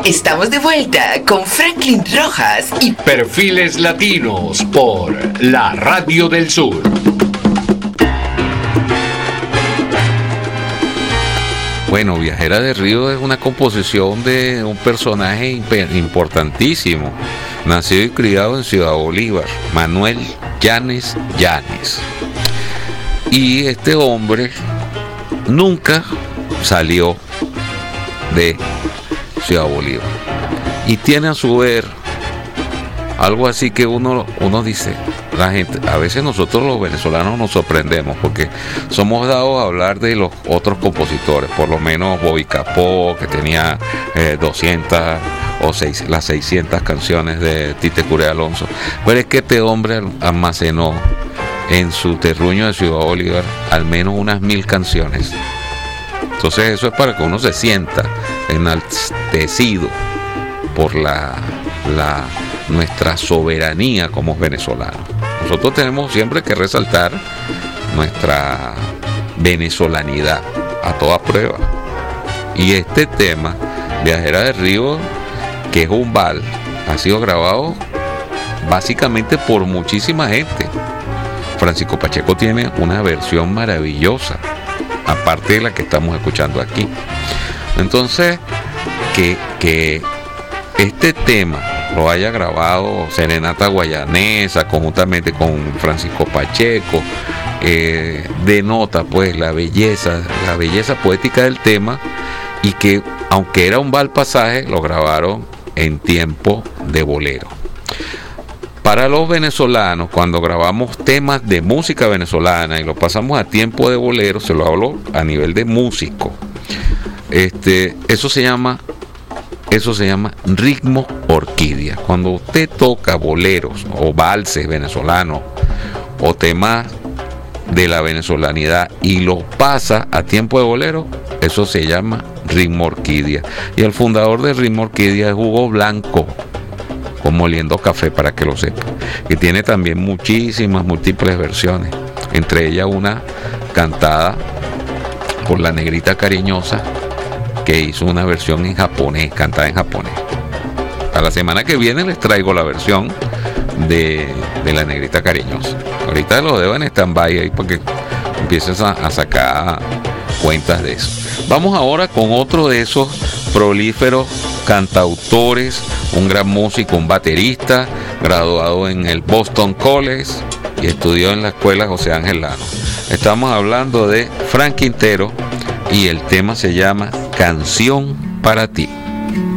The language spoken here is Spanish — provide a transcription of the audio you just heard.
Estamos de vuelta con Franklin Rojas y Perfiles Latinos por la Radio del Sur. Bueno, Viajera de Río es una composición de un personaje importantísimo, nacido y criado en Ciudad Bolívar, Manuel Llanes Llanes. Y este hombre nunca salió de Ciudad Bolívar. Y tiene a su ver algo así que uno dice, la gente, a veces nosotros los venezolanos nos sorprendemos porque somos dados a hablar de los otros compositores, por lo menos Bobby Capó, que tenía 200 o las 600 canciones de Tite Curé Alonso, pero es que este hombre almacenó en su terruño de Ciudad Bolívar al menos unas 1000 canciones. Entonces eso es para que uno se sienta enaltecido por nuestra soberanía como venezolanos. Nosotros tenemos siempre que resaltar nuestra venezolanidad a toda prueba. Y este tema, Viajera de Río, que es un vals, ha sido grabado básicamente por muchísima gente. Francisco Pacheco tiene una versión maravillosa, aparte de la que estamos escuchando aquí. Entonces, que este tema lo haya grabado Serenata Guayanesa conjuntamente con Francisco Pacheco, denota pues la belleza poética del tema, y que aunque era un vals pasaje, lo grabaron en tiempo de bolero. Para los venezolanos, cuando grabamos temas de música venezolana y lo pasamos a tiempo de bolero, se lo hablo a nivel de músico, eso se llama ritmo orquídea. Cuando usted toca boleros o valses venezolanos o temas de la venezolanidad y los pasa a tiempo de bolero, eso se llama ritmo orquídea. Y el fundador de ritmo orquídea es Hugo Blanco, como Oliendo Café, para que lo sepa, que tiene también múltiples versiones, entre ellas una cantada por la Negrita Cariñosa, que hizo una versión en japonés, cantada en japonés. A la semana que viene les traigo la versión de la Negrita Cariñosa. Ahorita lo dejo en stand-by ahí porque empieces a sacar cuentas de eso. Vamos ahora con otro de esos prolíferos cantautores, un gran músico, un baterista, graduado en el Boston College y estudió en la escuela José Ángel Lano. Estamos hablando de Frank Quintero y el tema se llama Canción para ti.